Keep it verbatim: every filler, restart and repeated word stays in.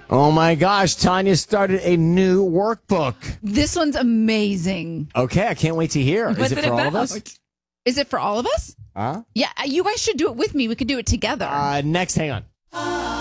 Oh my gosh, Tanya started a new workbook. This one's amazing. Okay, I can't wait to hear. What's Is it, it for all about? of us? Is it for all of us? Huh? Yeah, you guys should do it with me. We could do it together. Uh, next, hang on.